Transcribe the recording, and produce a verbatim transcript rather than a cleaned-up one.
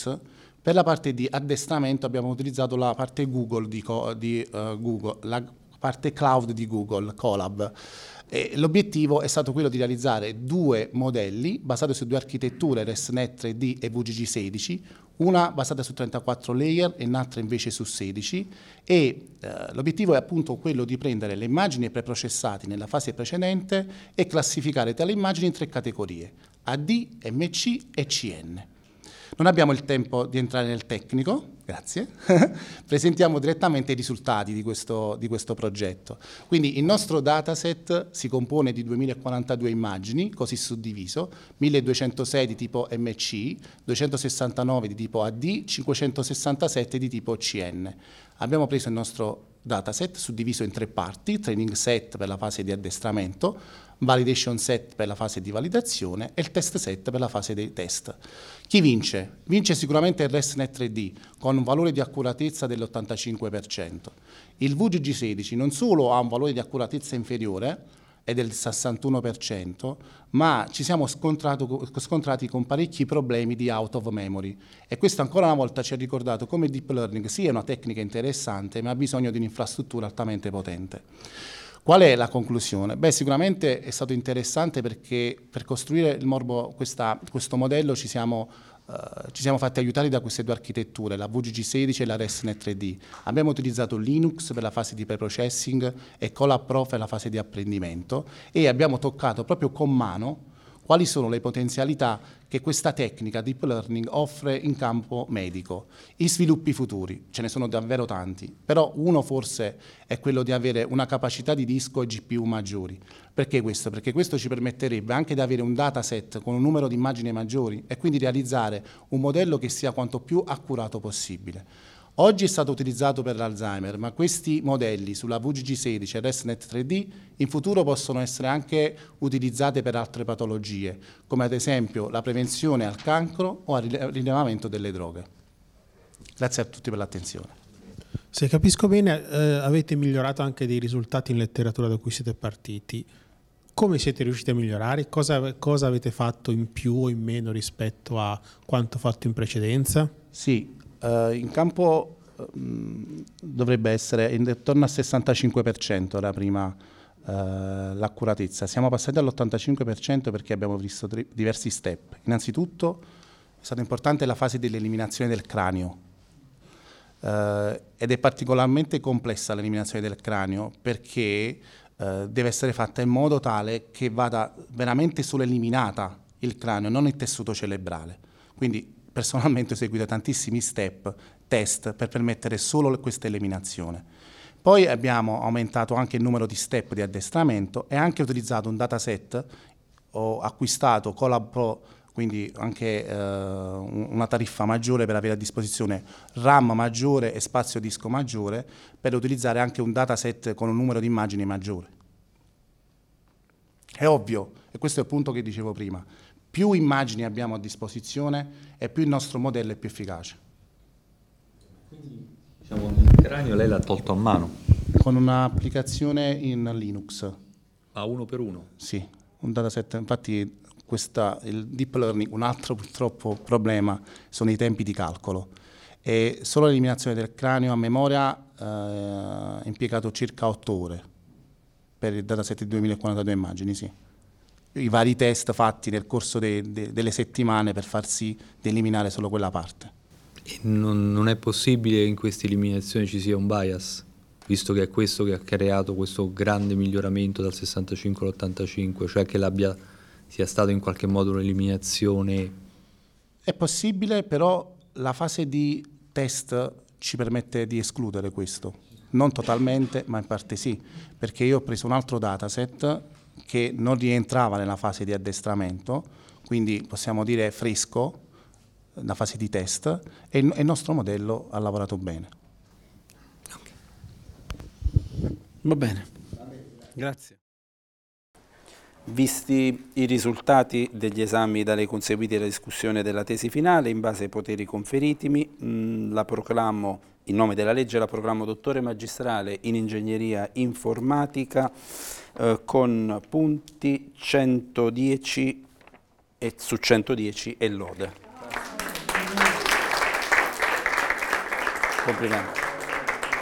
Linux. Per la parte di addestramento abbiamo utilizzato la parte Google di, di uh, Google, la parte cloud di Google, Colab. E l'obiettivo è stato quello di realizzare due modelli basati su due architetture, ResNet tre D e V G G sedici, una basata su trentaquattro layer e un'altra invece su sedici, e eh, l'obiettivo è appunto quello di prendere le immagini preprocessate nella fase precedente e classificare tali immagini in tre categorie: A D, M C e C N. Non abbiamo il tempo di entrare nel tecnico, grazie. Presentiamo direttamente i risultati di questo, di questo progetto. Quindi il nostro dataset si compone di duemilaquarantadue immagini, così suddiviso, milleduecentosei di tipo M C, duecentosessantanove di tipo A D, cinquecentosessantasette di tipo C N. Abbiamo preso il nostro dataset suddiviso in tre parti: training set per la fase di addestramento, validation set per la fase di validazione e il test set per la fase dei test. Chi vince? Vince sicuramente il ResNet tre D con un valore di accuratezza dell'ottantacinque per cento. Il V G G sedici non solo ha un valore di accuratezza inferiore, è del sessantuno per cento, ma ci siamo scontrati con parecchi problemi di out of memory, e questo ancora una volta ci ha ricordato come deep learning sia una tecnica interessante ma ha bisogno di un'infrastruttura altamente potente. Qual è la conclusione? Beh, sicuramente è stato interessante perché per costruire il morbo, questa, questo modello ci siamo, uh, ci siamo fatti aiutare da queste due architetture, la V G G sedici e la ResNet tre D. Abbiamo utilizzato Linux per la fase di preprocessing e Colab Pro per la fase di apprendimento, e abbiamo toccato proprio con mano quali sono le potenzialità che questa tecnica deep learning offre in campo medico. I sviluppi futuri, ce ne sono davvero tanti, però uno forse è quello di avere una capacità di disco e G P U maggiori. Perché questo? Perché questo ci permetterebbe anche di avere un dataset con un numero di immagini maggiori e quindi realizzare un modello che sia quanto più accurato possibile. Oggi è stato utilizzato per l'Alzheimer, ma questi modelli sulla V G G sedici e ResNet tre D in futuro possono essere anche utilizzate per altre patologie, come ad esempio la prevenzione al cancro o al rilevamento delle droghe. Grazie a tutti per l'attenzione. Se capisco bene, eh, avete migliorato anche dei risultati in letteratura da cui siete partiti. Come siete riusciti a migliorare? Cosa, cosa avete fatto in più o in meno rispetto a quanto fatto in precedenza? Sì. Uh, in campo um, dovrebbe essere intorno al sessantacinque per cento era prima uh, l'accuratezza. Siamo passati all'ottantacinque per cento perché abbiamo visto tri- diversi step. Innanzitutto è stata importante la fase dell'eliminazione del cranio uh, ed è particolarmente complessa l'eliminazione del cranio perché uh, deve essere fatta in modo tale che vada veramente solo eliminata il cranio, non il tessuto cerebrale. Quindi personalmente ho eseguito tantissimi step, test, per permettere solo questa eliminazione. Poi abbiamo aumentato anche il numero di step di addestramento e anche utilizzato un dataset, ho acquistato Colab Pro, quindi anche eh, una tariffa maggiore per avere a disposizione RAM maggiore e spazio disco maggiore, per utilizzare anche un dataset con un numero di immagini maggiore. È ovvio, e questo è il punto che dicevo prima, più immagini abbiamo a disposizione e più il nostro modello è più efficace. Quindi, diciamo, il cranio lei l'ha tolto a mano? Con un'applicazione in Linux. A uno per uno? Sì, un dataset. Infatti questa, il deep learning, un altro purtroppo problema sono i tempi di calcolo. E solo l'eliminazione del cranio a memoria eh, ha impiegato circa otto ore per il dataset di duemilaquarantadue immagini, sì. I vari test fatti nel corso de, de, delle settimane per far sì di eliminare solo quella parte. E non, non è possibile che in queste eliminazioni ci sia un bias, visto che è questo che ha creato questo grande miglioramento dal sessantacinque all'ottantacinque, cioè che l'abbia sia stato in qualche modo un'eliminazione? È possibile, però la fase di test ci permette di escludere questo. Non totalmente, ma in parte sì, perché io ho preso un altro dataset che non rientrava nella fase di addestramento, quindi possiamo dire fresco, la fase di test, e il, il nostro modello ha lavorato bene. Okay. Va bene, grazie. Visti i risultati degli esami da lei conseguiti alla discussione della tesi finale, in base ai poteri conferitimi, mh, la proclamo, in nome della legge, la proclamo dottore magistrale in ingegneria informatica eh, con punti centodieci e su centodieci e lode. Complimenti.